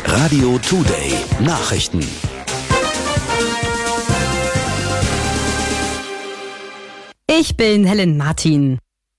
Radio Today Nachrichten. Ich bin Helen Martin.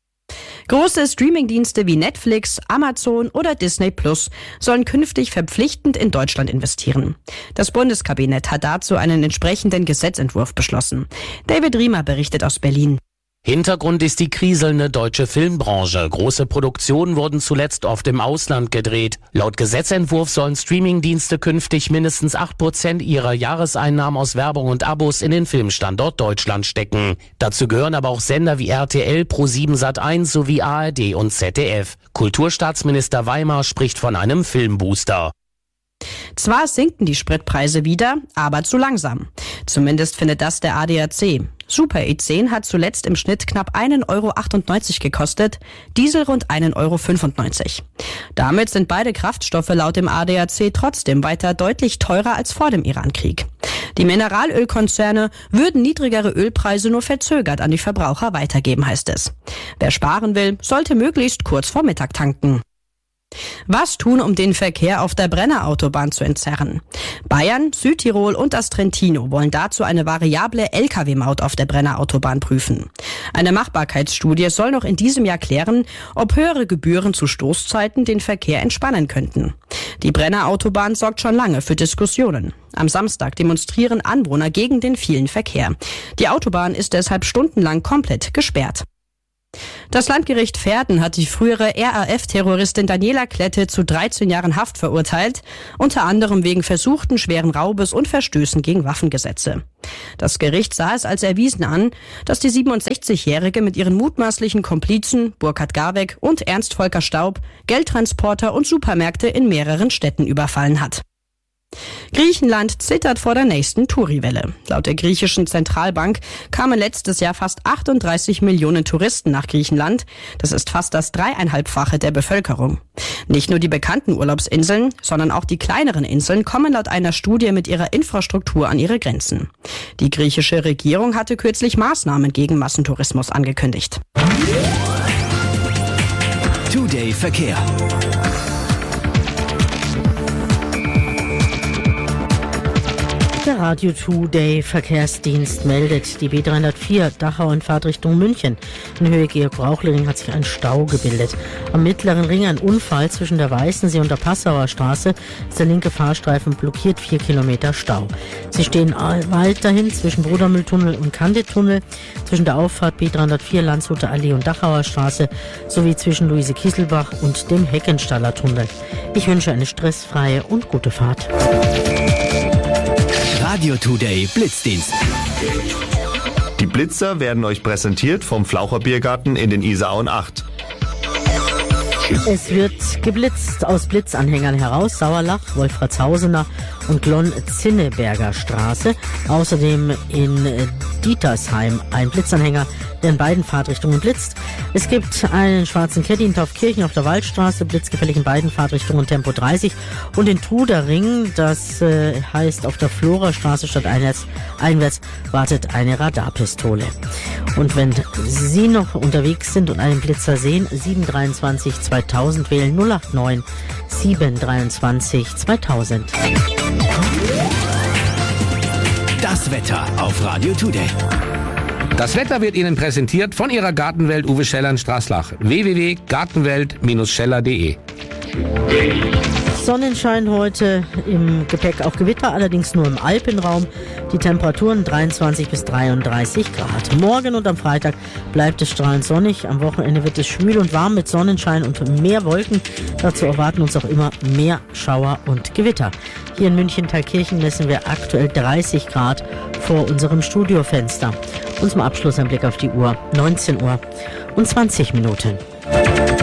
Große Streamingdienste wie Netflix, Amazon oder Disney Plus sollen künftig verpflichtend in Deutschland investieren. Das Bundeskabinett hat dazu einen entsprechenden Gesetzentwurf beschlossen. David Riemer berichtet aus Berlin. Hintergrund ist die kriselnde deutsche Filmbranche. Große Produktionen wurden zuletzt oft im Ausland gedreht. Laut Gesetzentwurf sollen Streamingdienste künftig mindestens 8% ihrer Jahreseinnahmen aus Werbung und Abos in den Filmstandort Deutschland stecken. Dazu gehören aber auch Sender wie RTL, Pro7 Sat1 sowie ARD und ZDF. Kulturstaatsminister Weimar spricht von einem Filmbooster. Zwar sinken die Spritpreise wieder, aber zu langsam. Zumindest findet das der ADAC. Super E10 hat zuletzt im Schnitt knapp 1,98 Euro gekostet, Diesel rund 1,95 Euro. Damit sind beide Kraftstoffe laut dem ADAC trotzdem weiter deutlich teurer als vor dem Irankrieg. Die Mineralölkonzerne würden niedrigere Ölpreise nur verzögert an die Verbraucher weitergeben, heißt es. Wer sparen will, sollte möglichst kurz vor Mittag tanken. Was tun, um den Verkehr auf der Brennerautobahn zu entzerren? Bayern, Südtirol und das Trentino wollen dazu eine variable Lkw-Maut auf der Brennerautobahn prüfen. Eine Machbarkeitsstudie soll noch in diesem Jahr klären, ob höhere Gebühren zu Stoßzeiten den Verkehr entspannen könnten. Die Brennerautobahn sorgt schon lange für Diskussionen. Am Samstag demonstrieren Anwohner gegen den vielen Verkehr. Die Autobahn ist deshalb stundenlang komplett gesperrt. Das Landgericht Verden hat die frühere RAF-Terroristin Daniela Klette zu 13 Jahren Haft verurteilt, unter anderem wegen versuchten schweren Raubes und Verstößen gegen Waffengesetze. Das Gericht sah es als erwiesen an, dass die 67-Jährige mit ihren mutmaßlichen Komplizen Burkhard Garweg und Ernst Volker Staub Geldtransporter und Supermärkte in mehreren Städten überfallen hat. Griechenland zittert vor der nächsten Touri-Welle. Laut der griechischen Zentralbank kamen letztes Jahr fast 38 Millionen Touristen nach Griechenland. Das ist fast das 3,5-fache der Bevölkerung. Nicht nur die bekannten Urlaubsinseln, sondern auch die kleineren Inseln kommen laut einer Studie mit ihrer Infrastruktur an ihre Grenzen. Die griechische Regierung hatte kürzlich Maßnahmen gegen Massentourismus angekündigt. Today Verkehr. Der Radio Today Verkehrsdienst meldet, die B304 Dachau in Fahrtrichtung München. In Höhe Georg-Brauchling hat sich ein Stau gebildet. Am mittleren Ring ein Unfall zwischen der Weißensee und der Passauer Straße. Ist der linke Fahrstreifen blockiert, 4 Kilometer Stau. Sie stehen weiterhin zwischen Brudermühltunnel und Kandittunnel, zwischen der Auffahrt B304 Landshuter Allee und Dachauer Straße sowie zwischen Luise Kieselbach und dem Heckenstaller Tunnel. Ich wünsche eine stressfreie und gute Fahrt. Radio Today Blitzdienst. Die Blitzer werden euch präsentiert vom Flaucher Biergarten in den Isarauen 8. Es wird geblitzt aus Blitzanhängern heraus, Sauerlach, Wolfratshausener und Glonn-Zinneberger Straße. Außerdem in Dietersheim ein Blitzanhänger, der in beiden Fahrtrichtungen blitzt. Es gibt einen schwarzen Caddy in Taufkirchen auf der Waldstraße, blitzgefällig in beiden Fahrtrichtungen, Tempo 30. Und in Trudering, das heißt auf der Florastraße statt einwärts, wartet eine Radarpistole. Und wenn Sie noch unterwegs sind und einen Blitzer sehen, 723 2000 wählen, 089 723 2000. Das Wetter auf Radio Today. Das Wetter wird Ihnen präsentiert von Ihrer Gartenwelt Uwe Scheller in Straßlach. www.gartenwelt-scheller.de. Sonnenschein heute, im Gepäck auch Gewitter, allerdings nur im Alpenraum. Die Temperaturen 23 bis 33 Grad. Morgen und am Freitag bleibt es strahlend sonnig. Am Wochenende wird es schwül und warm mit Sonnenschein und mehr Wolken. Dazu erwarten uns auch immer mehr Schauer und Gewitter. Hier in München-Thalkirchen messen wir aktuell 30 Grad vor unserem Studiofenster. Und zum Abschluss ein Blick auf die Uhr. 19 Uhr und 20 Minuten.